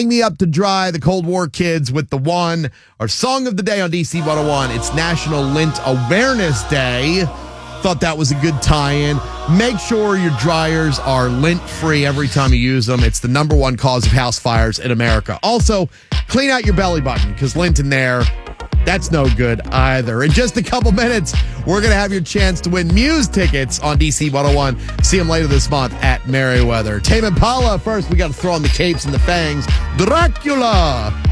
Me Up to Dry, the Cold War Kids with The One. Our song of the day on DC 101, it's National Lint Awareness Day. Thought that was a good tie-in. Make sure your dryers are lint-free every time you use them. It's the number one cause of house fires in America. Also, clean out your belly button, because lint in there, that's no good either. In just a couple minutes, we're going to have your chance to win Muse tickets on DC 101. See them later this month at Merriweather. Tame Impala first. We got to throw on the capes and the fangs. Dracula.